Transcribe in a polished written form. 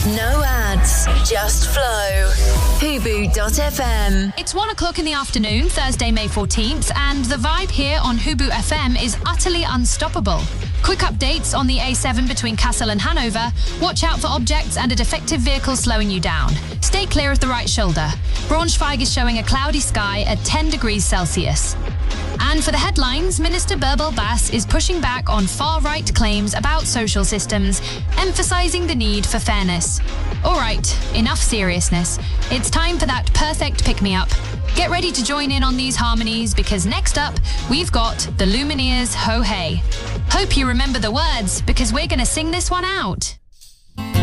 No ads, just flow. Hubu.fm. It's 1 o'clock in the afternoon, Thursday, May 14th, and the vibe here on Hubu FM is utterly unstoppable. Quick updates on the A7 between Kassel and Hanover. Watch out for objects and a defective vehicle slowing you down. Stay clear of the right shoulder. Braunschweig is showing a cloudy sky at 10 degrees Celsius. And for the headlines, Minister Birbal Bass is pushing back on far-right claims about social systems, emphasising the need for fairness. All right, enough seriousness. It's time for that perfect pick-me-up. Get ready to join in on these harmonies because next up, we've got the Lumineers Ho Hey. Hope you remember the words because we're going to sing this one out.